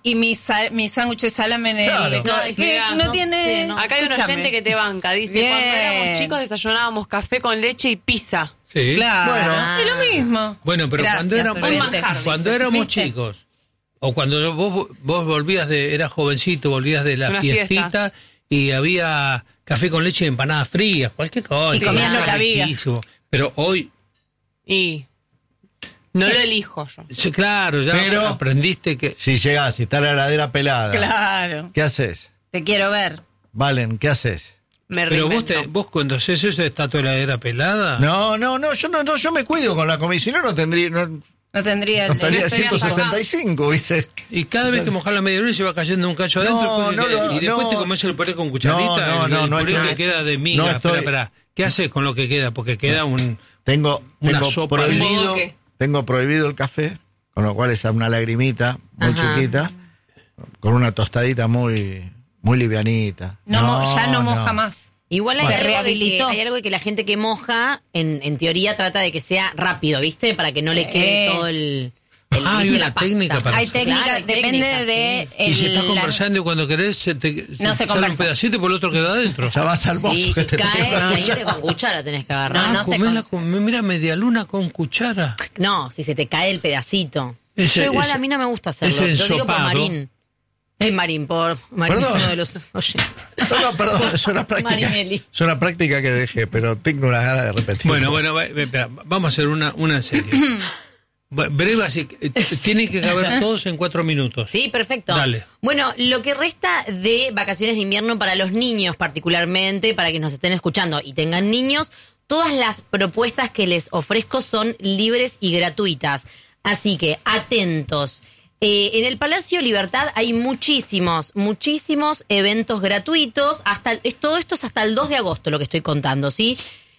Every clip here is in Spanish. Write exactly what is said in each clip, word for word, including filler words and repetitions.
y mi, sal, mi sándwich de salame en el... Claro. No, No, que mira, no no tiene... sé, no. Acá hay un Escúchame. oyente que te banca. Dice, Bien. cuando éramos chicos desayunábamos café con leche y pizza. Sí. Claro, Bueno. es lo mismo. Bueno, pero Gracias, cuando éramos, oyente. cuando éramos ¿Viste? chicos, o cuando vos, vos volvías de, eras jovencito, volvías de la Una fiestita fiesta. y había café con leche y empanadas frías, cualquier cosa. Y comías eso lo que era había. riquísimo. Pero hoy, Y no lo elijo yo. sí, claro, ya Pero- aprendiste que... Si llegás y está la heladera pelada, Claro, ¿qué haces? te quiero ver. Valen, ¿qué haces? Me Pero vos, reinvento. te, vos cuando haces eso, ¿está toda la heladera pelada? No, no, no, yo no, no, yo me cuido con la comida, si no, no tendría, no, no No tendría... el- estaría no ciento estarías sesenta y cinco, ¿viste? Y cada vez que mojás la media hora se va cayendo un cacho adentro. No, después no que- lo- y después no. te comes el puré con cucharita. No, no, el, no, el no puré estoy- que queda de miga. no espera, estoy- espera. ¿Qué haces con lo que queda? Porque queda un... Tengo, Una tengo sopa de prohibido, bodoque. tengo prohibido el café, con lo cual es una lagrimita muy Ajá. chiquita, con una tostadita muy, muy livianita. No, mo- ya no moja más. Igual hay, Se algo de que, rehabilitó. hay algo de que la gente que moja, en, en teoría trata de que sea rápido, ¿viste? Para que no le Sí. quede todo el... el Ah, hay ¿viste? una La pasta. técnica para Hay hacer. técnica, Claro, hay depende técnicas, de... sí. Y el- si estás la- conversando y cuando querés se te, No se sale un conversa. pedacito y por el otro queda adentro. Ya vas al mozo Sí, que y te cae, tenga y ahí te con cuchara tenés que agarrar. No, Ah, no se comés la con- con- mira, media luna con cuchara. No, si se te cae el pedacito. Ese- Yo igual ese- a mí no me gusta hacerlo. ese Lo digo por ensopado. Marín. Es Marín, por Marín es Perdón. uno de los oyentes. No, no, perdón, es una práctica. Marinelli. Es una práctica que dejé, pero tengo una gana de repetir. Bueno, bueno, va- espera, vamos a hacer una, una en serio. Bu- Breve, así que, eh, tienen que caber todos en cuatro minutos. Sí, perfecto. Dale. Bueno, lo que resta de vacaciones de invierno para los niños particularmente, para que nos estén escuchando y tengan niños, todas las propuestas que les ofrezco son libres y gratuitas. Así que atentos. Eh, en el Palacio Libertad hay muchísimos, muchísimos eventos gratuitos. Hasta es, todo esto es hasta el dos de agosto lo que estoy contando, ¿sí?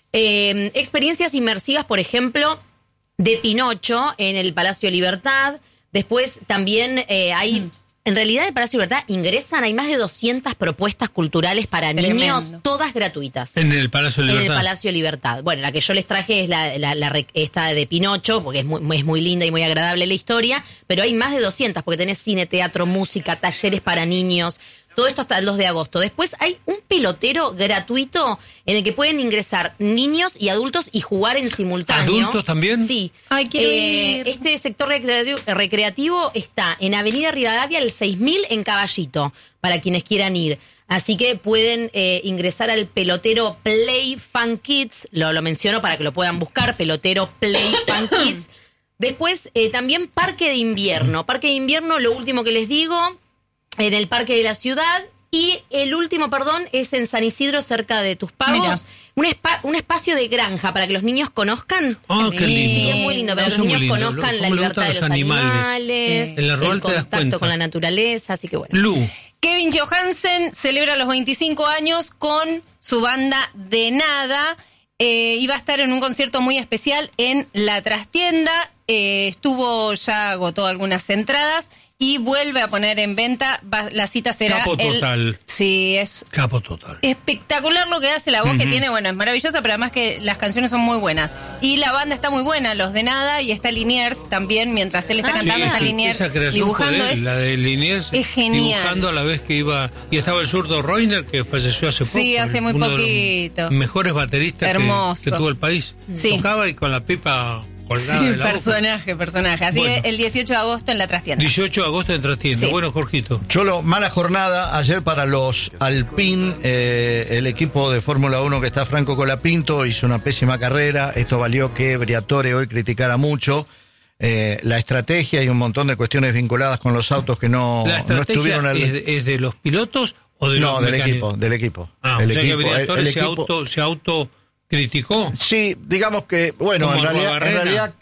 Eh, experiencias inmersivas, por ejemplo, de Pinocho en el Palacio Libertad. Después también eh, hay... Mm. En realidad, en el Palacio Libertad ingresan, hay más de doscientas propuestas culturales para Tremendo. niños, todas gratuitas. En el Palacio de En Libertad. el Palacio Libertad. Bueno, la que yo les traje es la, la, la re- esta de Pinocho, porque es muy, es muy linda y muy agradable la historia, pero hay más de doscientas, porque tenés cine, teatro, música, talleres para niños, todo esto hasta el dos de agosto. Después hay un pelotero gratuito en el que pueden ingresar niños y adultos y jugar en simultáneo. ¿Adultos también? Sí. Ay, quiero Eh, ir. Este sector recreativo, recreativo está en Avenida Rivadavia, el seis mil en Caballito, para quienes quieran ir. Así que pueden eh, ingresar al pelotero Play Fun Kids, lo, lo menciono para que lo puedan buscar, pelotero Play Fun Kids. Después eh, también Parque de Invierno. Parque de Invierno, lo último que les digo, en el Parque de la Ciudad. Y el último, perdón, es en San Isidro, cerca de Tus Pagos. Mira. Un, espa- un espacio de granja para que los niños conozcan. Oh, qué lindo. Sí, es muy lindo, para que Eso los es muy niños lindo. conozcan Lo- la cómo le libertad de gustan los los animales. animales, Sí. En la rural el te das contacto cuenta. con la naturaleza, así que bueno. Lu, Kevin Johansen celebra los veinticinco años con su banda De Nada. Eh, iba a estar en un concierto muy especial en La Trastienda. Eh, estuvo, ya agotó algunas entradas y vuelve a poner en venta. Va- la cita será Capo el- total. Sí, es capo total. espectacular lo que hace, la voz que tiene, bueno, es maravillosa, pero además que las canciones son muy buenas. Y la banda está muy buena, los De Nada, y está Liniers también, mientras él está Ah, cantando, Sí, está esa- Liniers esa creación dibujando. fue de él, Es, la de Liniers, es genial. dibujando a la vez que iba, y estaba el zurdo Reiner que falleció hace poco. Sí, hace muy uno de poquito. los mejores bateristas que, Hermoso. que tuvo el país. Sí. Tocaba y con la pipa colgada sí, de la boca. personaje, personaje. Así Bueno. que el dieciocho de agosto en La Trastienda. dieciocho de agosto en Trastienda. Sí. Bueno, Jorgito. Cholo, mala jornada ayer para los Alpine, eh, el equipo de Fórmula uno que está Franco Colapinto hizo una pésima carrera, esto valió que Briatore hoy criticara mucho eh, la estrategia y un montón de cuestiones vinculadas con los autos que no, ¿La no estrategia estuvieron al... es, de, es de los pilotos o de No, los del mecánicos? equipo, del equipo. Ah, el o sea equipo, que Briatore el- el se, equipo- auto, se auto criticó. Sí, digamos que, bueno, Como en realidad, en Arruabarrena. realidad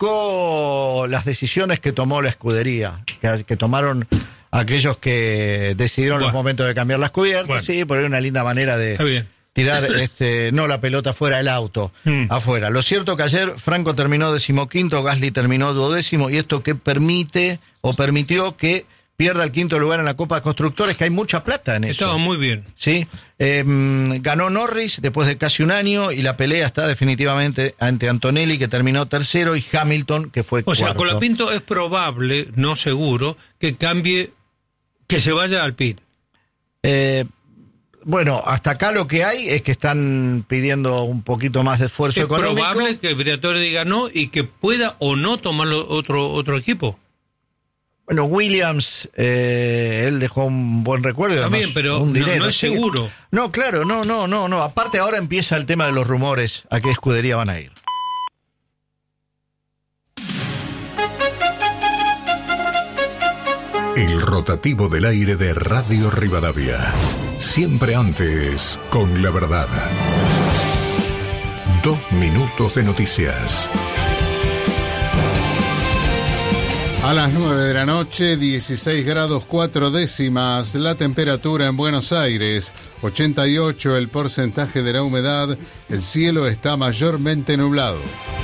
criticó las decisiones que tomó la escudería, que, que tomaron aquellos que decidieron Bueno. los momentos de cambiar las cubiertas, Bueno. sí, por ahí una linda manera de Está bien. tirar este, no la pelota fuera del auto, Mm. afuera. Lo cierto que ayer Franco terminó decimoquinto, Gasly terminó duodécimo, y esto que permite o permitió que pierda el quinto lugar en la Copa de Constructores, que hay mucha plata en eso. Estaba muy bien. Sí, eh, ganó Norris después de casi un año y la pelea está definitivamente ante Antonelli, que terminó tercero, y Hamilton, que fue O sea, cuarto. Colapinto es probable, no seguro, que cambie Que se vaya al P I B. Eh, bueno, hasta acá lo que hay es que están pidiendo un poquito más de esfuerzo Es económico. probable que Briatore diga no y que pueda o no tomarlo otro, otro equipo. Bueno, Williams, eh, él dejó un buen recuerdo. Está además, bien, pero un no- dinero, no es sí. seguro. No, claro, no, no, no, no. Aparte ahora empieza el tema de los rumores, a qué escudería van a ir. El rotativo del aire de Radio Rivadavia. Siempre antes, con la verdad. Dos minutos de noticias. A las nueve de la noche, dieciséis grados cuatro décimas, la temperatura en Buenos Aires, ochenta y ocho el porcentaje de la humedad, el cielo está mayormente nublado.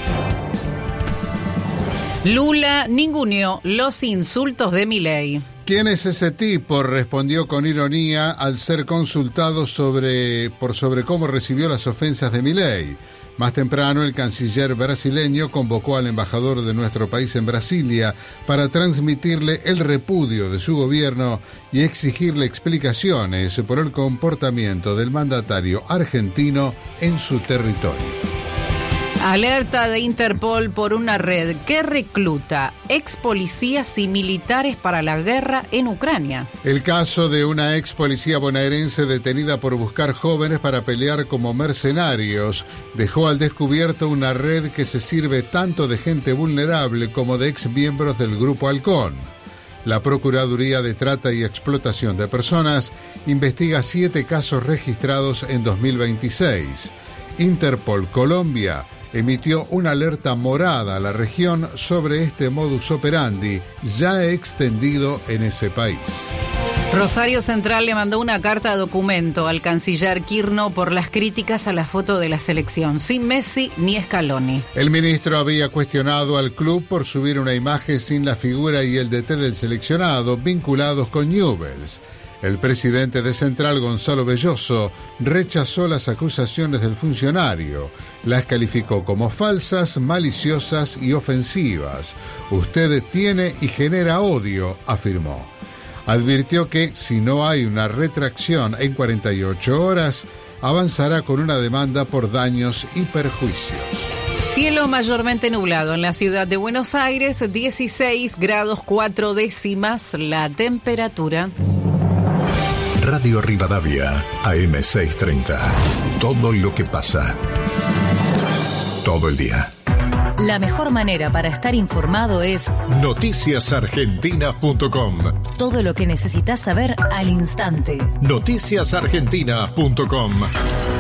Lula ninguneó los insultos de Milei. ¿Quién es ese tipo?, respondió con ironía al ser consultado sobre, por sobre cómo recibió las ofensas de Milei. Más temprano, el canciller brasileño convocó al embajador de nuestro país en Brasilia para transmitirle el repudio de su gobierno y exigirle explicaciones por el comportamiento del mandatario argentino en su territorio. Alerta de Interpol por una red que recluta ex policías y militares para la guerra en Ucrania. El caso de una ex policía bonaerense detenida por buscar jóvenes para pelear como mercenarios dejó al descubierto una red que se sirve tanto de gente vulnerable como de ex miembros del Grupo Halcón. La Procuraduría de Trata y Explotación de Personas investiga siete casos registrados en dos mil veintiséis. Interpol Colombia emitió una alerta morada a la región sobre este modus operandi ya extendido en ese país. Rosario Central le mandó una carta documento al canciller Kirchner por las críticas a la foto de la selección, sin Messi ni Scaloni. El ministro había cuestionado al club por subir una imagen sin la figura y el D T del seleccionado vinculados con Newell's. El presidente de Central, Gonzalo Belloso, rechazó las acusaciones del funcionario. Las calificó como falsas, maliciosas y ofensivas. Usted tiene y genera odio, afirmó. Advirtió que, si no hay una retracción en cuarenta y ocho horas, avanzará con una demanda por daños y perjuicios. Cielo mayormente nublado en la ciudad de Buenos Aires, dieciséis grados cuatro décimas la temperatura. Radio Rivadavia, A M seiscientos treinta. Todo lo que pasa. Todo el día. La mejor manera para estar informado es noticias argentinas punto com. todo lo que necesitas saber al instante. noticias argentinas punto com.